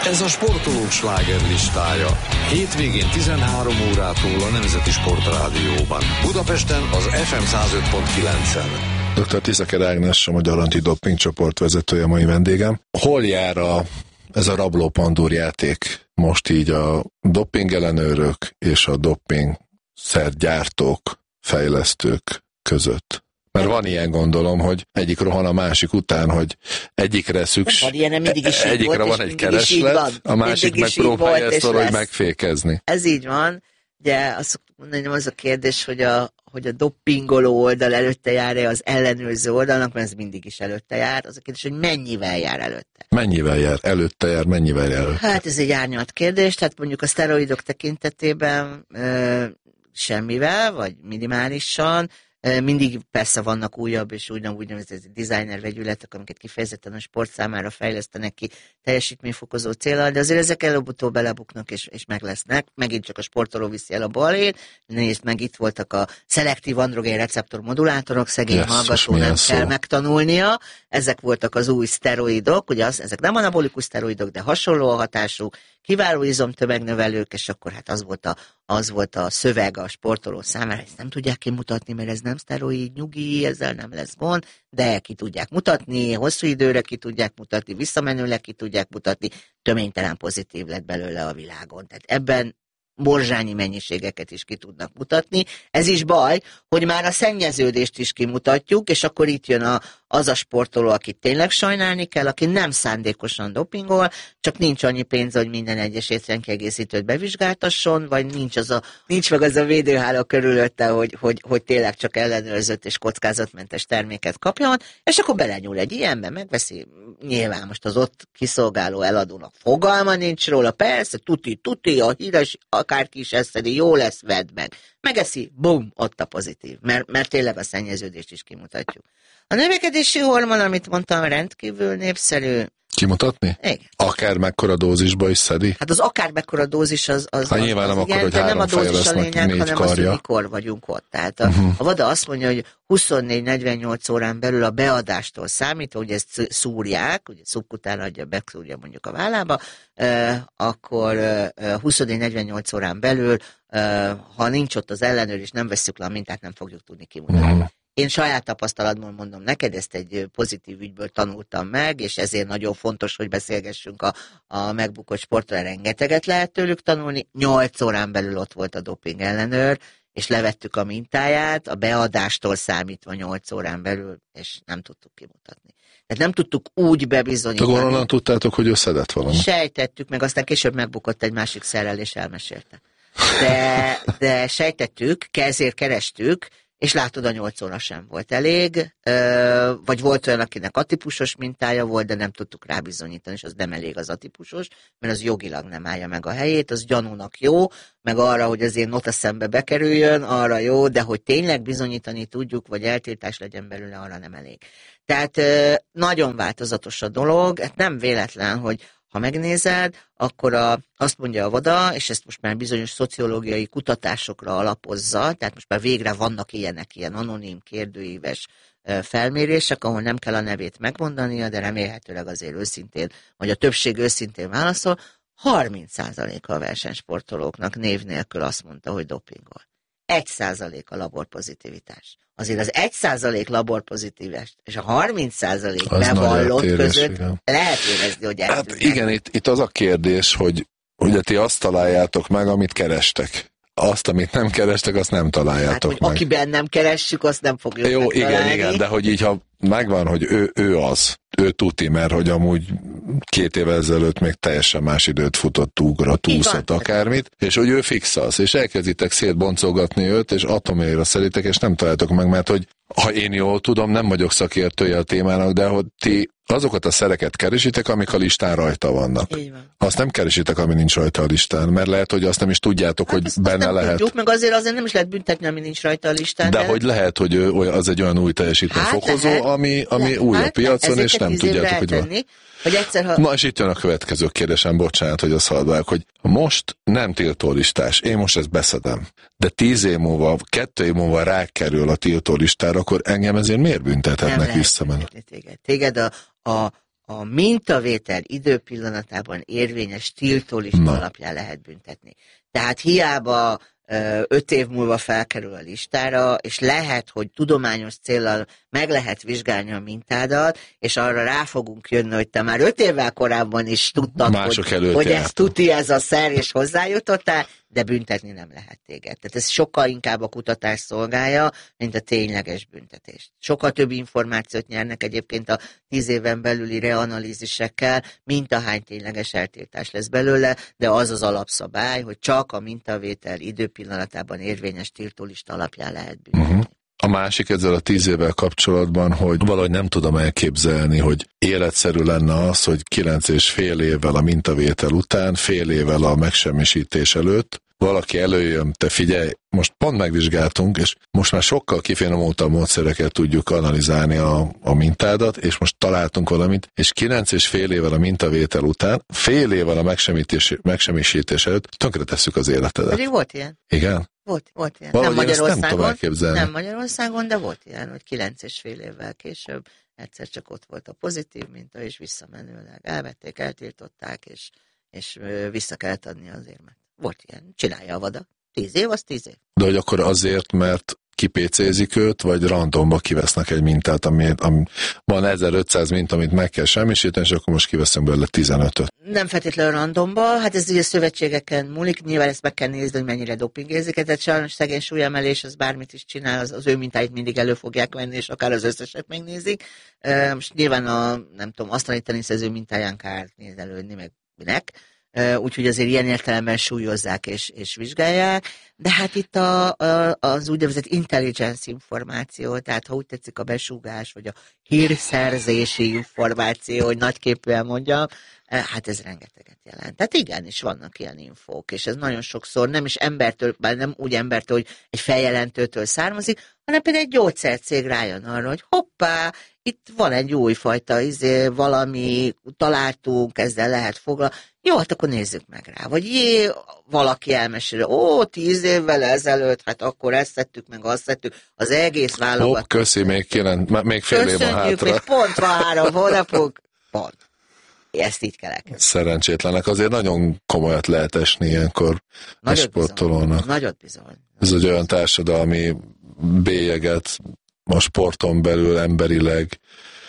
Ez a sportolók slágerlistája. Hétvégén 13 órától a Nemzeti Sportrádióban. Budapesten az FM 105.9-en. Dr. Tiszaker Ágnes, a Magyar Antidoping csoport vezetője, mai vendégem. Hol jár ez a rabló pandúr játék most így a doping ellenőrök és a dopingszergyártók, fejlesztők között? Mert van ilyen, gondolom, hogy egyik rohan a másik után, hogy egyikre egyikre van egy kereslet, a másik megpróbálja ezt valahogy megfékezni. Ez így van. Ugye azt szoktuk mondani, hogy az a kérdés, hogy a dopingoló oldal előtte jár-e az ellenőrző oldalnak, mert ez mindig is előtte jár. Az a kérdés, hogy mennyivel jár előtte. Mennyivel jár előtte, mennyivel jár előtte? Hát ez egy árnyalt kérdés, tehát mondjuk a szteroidok tekintetében semmivel, vagy minimálisan. Mindig persze vannak újabb és úgynevezett designer vegyületek, amiket kifejezetten a sport számára fejlesztenek ki teljesítményfokozó céllal, de azért ezek előbb-utóbb belebuknak és meg lesznek. Megint csak a sportoló viszi el a balét. Nézd meg, itt voltak a szelektív androgén receptor modulátorok, szegény hallgató nem kell megtanulnia. Ezek voltak az új szteroidok, ugye ezek nem anabolikus szteroidok, de hasonló a hatásuk, kiváló izomtömegnövelők, és akkor hát az volt a szöveg a sportoló számára, ezt nem tudják kimutatni, mert ez nem szteroid, nyugi, ezzel nem lesz gond, de ki tudják mutatni, hosszú időre ki tudják mutatni, visszamenőleg ki tudják mutatni, töménytelen pozitív lett belőle a világon. Tehát ebben borzsányi mennyiségeket is ki tudnak mutatni. Ez is baj, hogy már a szennyeződést is kimutatjuk, és akkor itt jön az a sportoló, akit tényleg sajnálni kell, aki nem szándékosan dopingol, csak nincs annyi pénz, hogy minden egyes étrendkiegészítőt bevizsgáltasson, vagy nincs meg az a védőháló körülötte, hogy tényleg csak ellenőrzött és kockázatmentes terméket kapjon, és akkor belenyúl egy ilyenbe, megveszi, nyilván most az ott kiszolgáló eladónak fogalma nincs róla, persze, tuti, a híres akárki is eszedi, jó lesz, vedd meg. Megeszi, bum, ott a pozitív, mert tényleg a szennyeződést is kimutatjuk. A növekedési hormon, amit mondtam, rendkívül népszerű. Kimutatni? Igen. Akár mekkora dózisba is szedi? Hát az akár mekkora dózis az nyilván nem akar, hogy nem a dózis a lényeg, hanem karja. az, hogy mikor vagyunk ott. Tehát a VADA azt mondja, hogy 24-48 órán belül a beadástól számítva, hogy ezt szúrják, ugye szubkután beszúrja mondjuk a vállába, akkor 24-48 órán belül, ha nincs ott az ellenőr, és nem vesszük le a mintát, nem fogjuk tudni kimutatni. Én saját tapasztalatból mondom neked, ezt egy pozitív ügyből tanultam meg, és ezért nagyon fontos, hogy beszélgessünk a megbukott sportra, rengeteget lehet tőlük tanulni. 8 órán belül ott volt a doping ellenőr, és levettük a mintáját, a beadástól számítva 8 órán belül, és nem tudtuk kimutatni. Tehát nem tudtuk úgy bebizonyítani. Akkor onnan tudtátok, hogy összedett valami? Sejtettük, meg aztán később megbukott egy másik szerrel, és elmesélte. De sejtettük, ezért kerestük, és látod, a 8 óra sem volt elég, vagy volt olyan, akinek atípusos mintája volt, de nem tudtuk rábizonyítani, és az nem elég az atípusos, mert az jogilag nem állja meg a helyét, az gyanúnak jó, meg arra, hogy az én notaszembe bekerüljön, arra jó, de hogy tényleg bizonyítani tudjuk, vagy eltiltás legyen belőle, arra nem elég. Tehát nagyon változatos a dolog, hát nem véletlen, hogy ha megnézed, akkor azt mondja a VADA, és ezt most már bizonyos szociológiai kutatásokra alapozza, tehát most már végre vannak ilyen anonim, kérdőíves felmérések, ahol nem kell a nevét megmondania, de remélhetőleg azért őszintén, vagy a többség őszintén válaszol, 30% a versenysportolóknak név nélkül azt mondta, hogy dopingol. 1% a laborpozitivitás. Azért az 1% laborpozitivitás és a 30% bevallott között igen. Lehet érezni, hogy eltűnnek. Hát igen, itt az a kérdés, hogy ugye ti azt találjátok meg, amit kerestek. Azt, amit nem kerestek, azt nem találjátok hát, meg. Akiben nem keressük, azt nem fogjuk jó, megtalálni. Igen, de hogy így, ha megvan, hogy ő tuti, mert hogy amúgy 2 évvel ezelőtt még teljesen más időt futott, ugrott, úszott akármit, és hogy ő fix az, és elkezditek szétboncolgatni őt, és atomjára szeritek, és nem találtok meg, mert hogy ha én jól tudom, nem vagyok szakértője a témának, de hogy ti azokat a szereket keresitek, amik a listán rajta vannak. Azt nem keresitek, ami nincs rajta a listán, mert lehet, hogy azt nem is tudjátok, hogy azt benne nem lehet. Tudjuk, meg azért nem is lehet büntetni, ami nincs rajta a listán. De hogy lehet, hogy az egy olyan új teljesítményfokozó, ami új a piacon, és nem tudjátok, hogy van. Na, és itt jön a következő kérdésem, bocsánat, hogy azt haladválok, hogy most nem tiltólistás, én most ezt beszedem, de 10 év múlva, 2 év múlva rákerül a tiltólistára, akkor engem ezért miért büntethetnek visszamenni? Téged a mintavétel időpillanatában érvényes tiltólista alapján lehet büntetni. Tehát hiába 5 év múlva felkerül a listára, és lehet, hogy tudományos céllal meg lehet vizsgálni a mintádat, és arra rá fogunk jönni, hogy te már 5 évvel korábban is tudtad, hogy ez tuti ez a szer, és hozzájutottál, de büntetni nem lehet téged. Tehát ez sokkal inkább a kutatás szolgálja, mint a tényleges büntetést. Sokkal több információt nyernek egyébként a 10 éven belüli reanalízisekkel, mint ahány tényleges eltiltás lesz belőle, de az az alapszabály, hogy csak a mintavétel időpillanatában érvényes tiltólista alapján lehet büntetni. A másik ezzel a 10 évvel kapcsolatban, hogy valahogy nem tudom elképzelni, hogy életszerű lenne az, hogy 9,5 évvel a mintavétel után, fél évvel a megsemmisítés előtt valaki előjön, te figyelj, most pont megvizsgáltunk, és most már sokkal kifinomultabb módszerekkel tudjuk analizálni a mintádat, és most találtunk valamit, és 9,5 évvel a mintavétel után, fél évvel a megsemmisítés előtt tönkretesszük az életedet. Pedig volt ilyen. Igen? Volt ilyen. Nem Magyarországon, de volt ilyen, hogy 9,5 évvel később egyszer csak ott volt a pozitív minta, és visszamenőleg elvették, eltiltották, és vissza kellett adni az érmet. Volt ilyen. Csinálja a vada. 10 év, az 10 év. De hogy akkor azért, mert kipécézik őt, vagy randomba kivesznek egy mintát, ami van 1500 minta, amit meg kell semmisíteni, és akkor most kiveszünk belőle 15-öt. Nem feltétlenül randomba, hát ez ugye szövetségeken múlik, nyilván ezt meg kell nézni, hogy mennyire dopingézik, tehát sajnos szegény súlyemelés, az bármit is csinál, az ő mintáit mindig elő fogják venni, és akár az összeset megnézik. Most nyilván nem tudom, asztali teniszező mintáján kárt nézelődni, meg minek. Úgyhogy azért ilyen értelemben súlyozzák és vizsgálják, de hát itt az úgynevezett intelligence információ, tehát ha úgy tetszik a besúgás, vagy a hírszerzési információ, hogy nagyképűen mondjam, hát ez rengeteget jelent. Tehát igenis vannak ilyen infók, és ez nagyon sokszor nem is embertől, bár nem úgy embertől, hogy egy feljelentőtől származik, hanem például egy gyógyszercég rájön arra, hogy hoppá, itt van egy újfajta valami, találtunk, ezzel lehet foglalkozni. Jó, hát akkor nézzük meg rá. Vagy valaki elmesél, 10 évvel ezelőtt, hát akkor ezt szedtük, meg azt szedtük, az egész válogató. Köszi, még fél év van hátra. Még pont van 3 hónapunk, pont. Ezt így kell elkezdeni. Szerencsétlenek, azért nagyon komolyat lehet esni ilyenkor a sportolónak. Nagyot bizony. Ez egy olyan társadalmi bélyeget a sporton belül emberileg,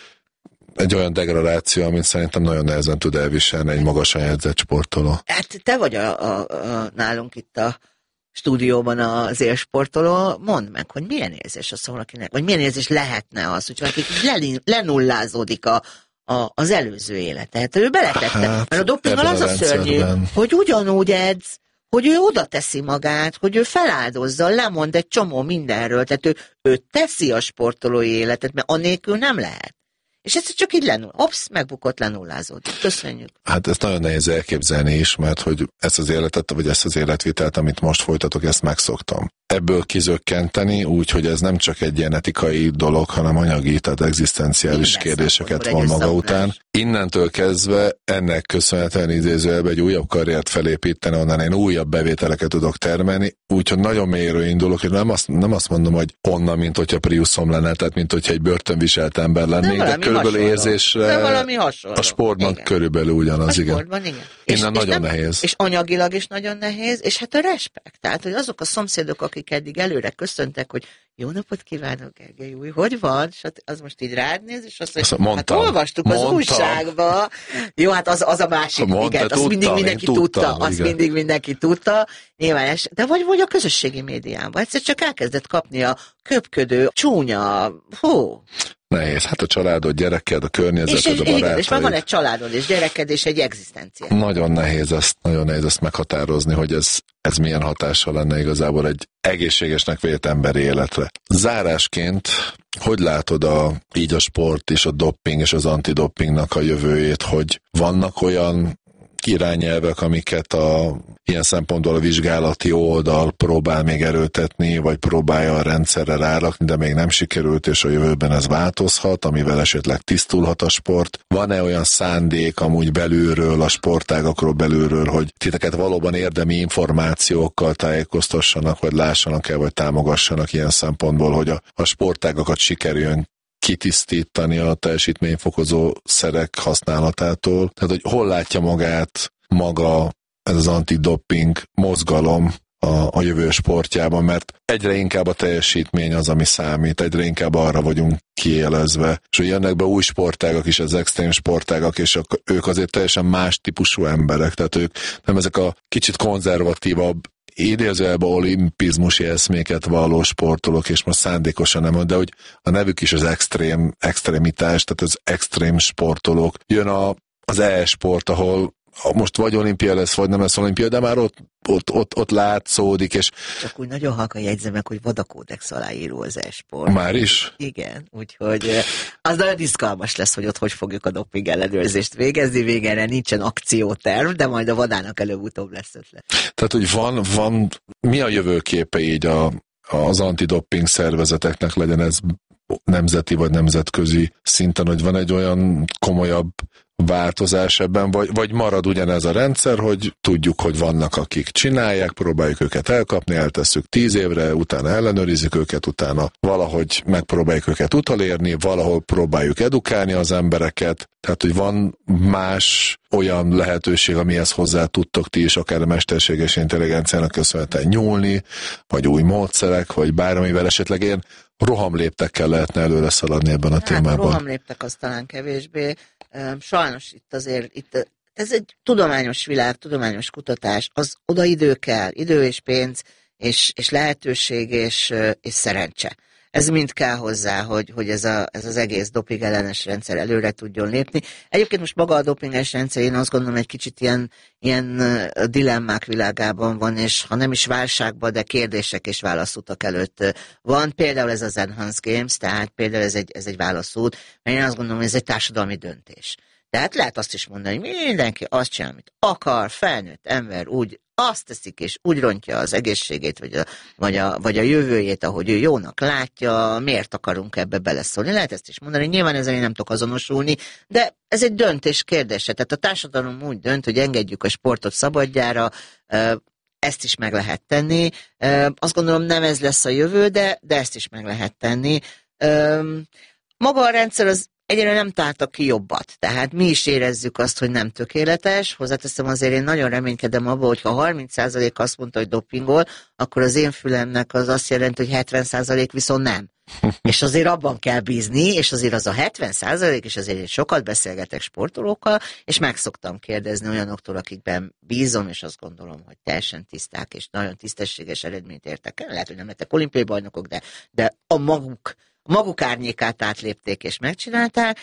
egy olyan degradáció, amit szerintem nagyon nehezen tud elviselni egy magasan jegyzett sportoló. Hát te vagy nálunk itt a stúdióban az élsportoló, mondd meg, hogy milyen érzés az valakinek, vagy milyen érzés lehetne az, hogy valaki lenullázódik az előző élete. Hát ő beletette, mert a dopinggal az a szörnyű, hogy ugyanúgy edz, hogy ő oda teszi magát, hogy ő feláldozza, lemond egy csomó mindenről, tehát ő teszi a sportolói életet, mert anélkül nem lehet. És ez csak így megbukott, lenullázódik. Köszönjük. Hát ezt nagyon nehéz elképzelni is, mert hogy ezt az életet, vagy ezt az életvitelt, amit most folytatok, ezt megszoktam. Ebből kizökkenteni, úgyhogy ez nem csak egy ilyen etikai dolog, hanem anyagi, tehát egzisztenciális kérdéseket von maga után. Innentől kezdve ennek köszönhetően idézőjelben egy újabb karriert felépíteni, onnan én újabb bevételeket tudok termelni, úgyhogy nagyon mélyről indulok, és nem azt mondom, hogy onnan, mint hogyha Priuszom lenne, tehát mint hogyha egy börtönviselt ember lennék, de körülbelül érzésre a sportban igen. Körülbelül ugyanaz, a sportban, igen. Innen nagyon nehéz. És anyagilag is nagyon nehéz, és hát a respekt, tehát hogy azok a szomszédok, akik eddig előre köszöntek, hogy jó napot kívánok, Gergely új, hogy van? És az most így rád néz, és azt mondja, hát olvastuk az újságba. Jó, hát az a másik, igen, azt mindig mindenki tudta. Azt mindig mindenki tudta. Nyilván, de vagy a közösségi médiában. Egyszer csak elkezdett kapni a köpködő, csúnya, Nehéz. Hát a családod, gyereked, a környezeted, a barátaid. És már van egy családod és gyereked, és egy egzisztencia. Nagyon nehéz ezt meghatározni, hogy ez milyen hatással lenne igazából egy egészségesnek vélt emberi életre. Zárásként, hogy látod így a sport és a dopping és az antidopingnak a jövőjét, hogy vannak olyan irányelvek, amiket ilyen szempontból a vizsgálati oldal próbál még erőltetni, vagy próbálja a rendszerre rárakni, de még nem sikerült, és a jövőben ez változhat, amivel esetleg tisztulhat a sport. Van-e olyan szándék amúgy belülről, a sportágakról belülről, hogy titeket valóban érdemi információkkal tájékoztassanak, vagy lássanak el, vagy támogassanak ilyen szempontból, hogy a sportágakat sikerüljön kitisztítani a teljesítményfokozó szerek használatától. Tehát, hogy hol látja magát maga ez az antidoping mozgalom a jövő sportjában, mert egyre inkább a teljesítmény az, ami számít, egyre inkább arra vagyunk kiélezve. És hogy jönnek be új sportágak is, az extrém sportágak, és ők azért teljesen más típusú emberek, tehát ők nem ezek a kicsit konzervatívabb, idézőjelben olimpizmusi eszméket valló sportolók, és most szándékosan nem, de hogy a nevük is az extremitás, tehát az extrém sportolók. Jön az e-sport, ahol most vagy olimpia lesz, vagy nem lesz olimpia, de már ott látszódik, és... Csak úgy nagyon halkan jegyzem meg, hogy vadakódex aláíró az e-sport. Már is? Igen, úgyhogy az nagyon izgalmas lesz, hogy ott hogy fogjuk a doping ellenőrzést végezni, végére nincsen akcióterv, de majd a vadának előbb-utóbb lesz ötlet. Tehát, hogy van mi a jövőképe így az antidoping szervezeteknek, legyen ez nemzeti vagy nemzetközi szinten, hogy van egy olyan komolyabb változás ebben, vagy marad ugyanez a rendszer, hogy tudjuk, hogy vannak, akik csinálják, próbáljuk őket elkapni, eltesszük 10 évre, utána ellenőrizzük őket, utána valahogy megpróbáljuk őket utolérni, valahol próbáljuk edukálni az embereket, tehát, hogy van más olyan lehetőség, amihez hozzá tudtok ti is, akár a mesterséges intelligenciának köszönhetően nyúlni, vagy új módszerek, vagy bármivel esetleg ilyen rohamléptekkel lehetne előre szaladni ebben a témában. Rohamléptek az talán kevésbé. Sajnos itt ez egy tudományos világ, tudományos kutatás, az oda idő kell, idő és pénz, és lehetőség és szerencse. Ez mind kell hozzá, hogy ez az egész doping ellenes rendszer előre tudjon lépni. Egyébként most maga a dopinges rendszer, én azt gondolom, egy kicsit ilyen dilemmák világában van, és ha nem is válságban, de kérdések és válaszutak előtt van. Például ez az Enhanced Games, tehát például ez egy válaszút, mert én azt gondolom, hogy ez egy társadalmi döntés. Tehát lehet azt is mondani, hogy mindenki azt csinál, amit akar, felnőtt ember úgy azt teszik, és úgy rontja az egészségét, vagy a jövőjét, ahogy ő jónak látja, miért akarunk ebbe beleszólni. Lehet ezt is mondani, nyilván ezzel én nem tudok azonosulni, de ez egy döntés kérdése. Tehát a társadalom úgy dönt, hogy engedjük a sportot szabadjára, ezt is meg lehet tenni. Azt gondolom, nem ez lesz a jövő, de ezt is meg lehet tenni. Maga a rendszer az egyre nem találtak ki jobbat. Tehát mi is érezzük azt, hogy nem tökéletes. Hozzáteszem, azért én nagyon reménykedem abban, hogy ha 30% azt mondta, hogy dopingol, akkor az én fülemnek az azt jelenti, hogy 70% viszont nem. És azért abban kell bízni, és azért az a 70%, és azért én sokat beszélgetek sportolókkal, és meg szoktam kérdezni olyanoktól, akikben bízom, és azt gondolom, hogy teljesen tiszták, és nagyon tisztességes eredményt értek el. Lehet, hogy nem lettek olimpiai bajnokok, de a maguk árnyékát átlépték és megcsinálták,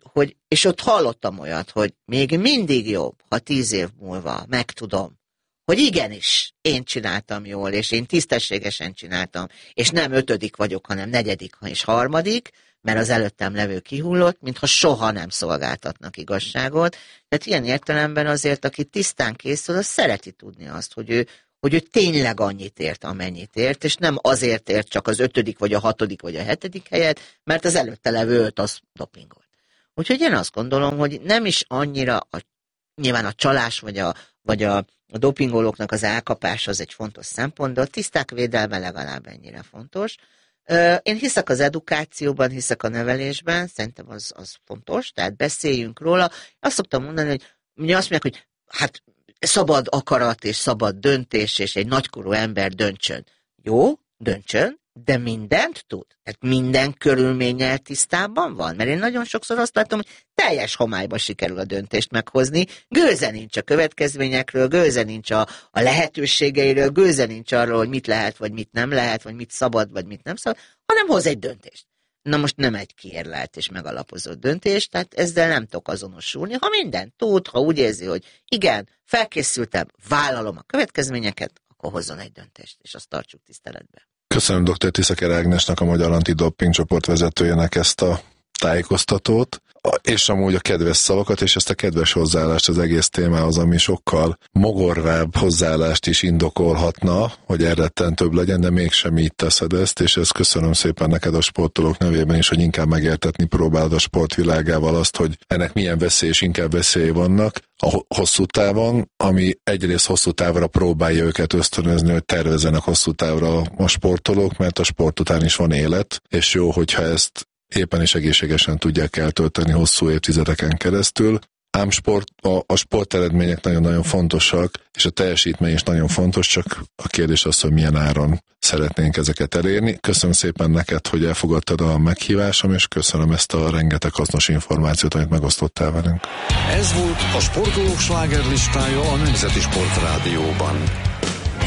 és ott hallottam olyat, hogy még mindig jobb, ha 10 év múlva megtudom, hogy igenis, én csináltam jól, és én tisztességesen csináltam, és nem 5. vagyok, hanem 4. és 3., mert az előttem levő kihullott, mintha soha nem szolgáltatnak igazságot. Tehát ilyen értelemben azért, aki tisztán készül, az szereti tudni azt, hogy ő tényleg annyit ért, amennyit ért, és nem azért ért csak az 5. vagy a 6. vagy a 7. helyet, mert az előtte levő 5 az dopingolt. Úgyhogy én azt gondolom, hogy nem is annyira nyilván a csalás vagy a dopingolóknak az elkapása az egy fontos szempont, de a tiszták védelme legalább ennyire fontos. Én hiszek az edukációban, hiszek a nevelésben, szerintem az fontos, tehát beszéljünk róla. Azt szoktam mondani, hogy ugye azt mondják, hogy hát szabad akarat és szabad döntés, és egy nagykorú ember döntsön. Jó, döntsön, de mindent tud. Tehát minden körülménnyel tisztában van. Mert én nagyon sokszor azt látom, hogy teljes homályba sikerül a döntést meghozni, gőze nincs a következményekről, gőze nincs a lehetőségeiről, gőze nincs arról, hogy mit lehet, vagy mit nem lehet, vagy mit szabad, vagy mit nem szabad, hanem hoz egy döntést. Na most nem egy kiérlelt és megalapozott döntés, tehát ezzel nem tudok azonosulni. Ha mindent tud, ha úgy érzi, hogy igen, felkészültem, vállalom a következményeket, akkor hozzon egy döntést, és azt tartsuk tiszteletbe. Köszönöm dr. Tiszaker Ágnesnek, a Magyar Antidoping csoport vezetőjének ezt a tájékoztatót, és amúgy a kedves szavakat, és ezt a kedves hozzáállást az egész témához, ami sokkal mogorvább hozzáállást is indokolhatna, hogy elrettentőbb legyen, de mégsem így teszed ezt, és ezt köszönöm szépen neked a sportolók nevében is, hogy inkább megértetni próbálod a sportvilágával azt, hogy ennek milyen veszély és inkább veszély vannak a hosszú távon, ami egyrészt hosszú távra próbálja őket ösztönözni, hogy tervezzenek hosszú távra a sportolók, mert a sport után is van élet, és jó, hogyha ezt éppen is egészségesen tudják eltölteni hosszú évtizedeken keresztül. Ám a sporteredmények nagyon-nagyon fontosak, és a teljesítmény is nagyon fontos, csak a kérdés az, hogy milyen áron szeretnénk ezeket elérni. Köszönöm szépen neked, hogy elfogadtad a meghívásom, és köszönöm ezt a rengeteg hasznos információt, amit megosztottál velünk. Ez volt a Sportolók slágerlistája a Nemzeti Sportrádióban.